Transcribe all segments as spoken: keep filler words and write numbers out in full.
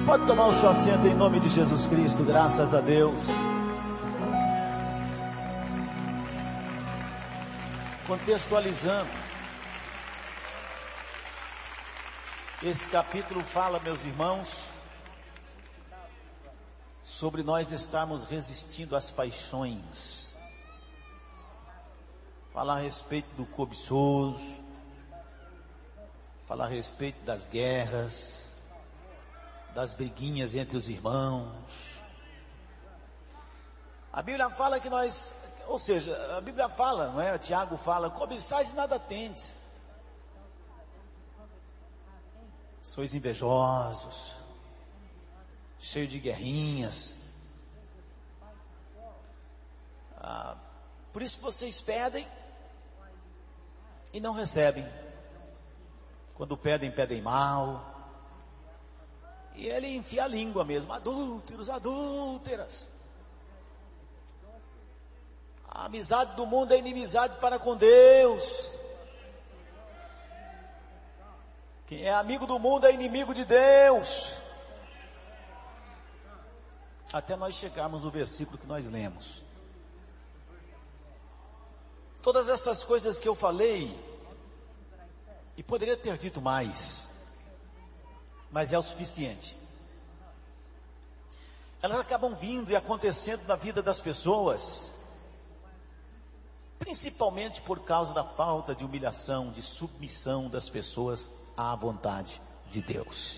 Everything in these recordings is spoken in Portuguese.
Pode tomar o seu assento em nome de Jesus Cristo, graças a Deus. Contextualizando, esse capítulo fala, meus irmãos, sobre nós estarmos resistindo às paixões. Fala a respeito do cobiçoso, fala a respeito das guerras, das briguinhas entre os irmãos. A Bíblia fala que nós, ou seja, a Bíblia fala, não é? Tiago fala, cobiçais e nada tendes. Sois invejosos, cheio de guerrinhas. Ah, por isso vocês pedem e não recebem. Quando pedem, pedem mal. E ele enfia a língua mesmo, adúlteros, adúlteras. A amizade do mundo é inimizade para com Deus. Quem é amigo do mundo é inimigo de Deus. Até nós chegarmos no versículo que nós lemos. Todas essas coisas que eu falei, e poderia ter dito mais, mas é o suficiente. Elas acabam vindo e acontecendo na vida das pessoas, principalmente por causa da falta de humilhação, de submissão das pessoas à vontade de Deus.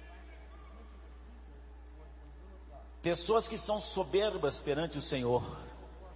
Pessoas que são soberbas perante o Senhor,